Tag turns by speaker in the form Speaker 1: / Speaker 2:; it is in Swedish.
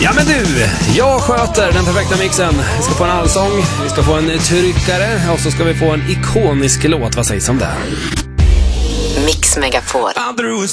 Speaker 1: Ja men du, jag sköter den perfekta mixen. Vi ska få en allsång, vi ska få en tryckare och så ska vi få en ikonisk låt. Vad sägs om det?
Speaker 2: Mix Megapol.
Speaker 3: I'm through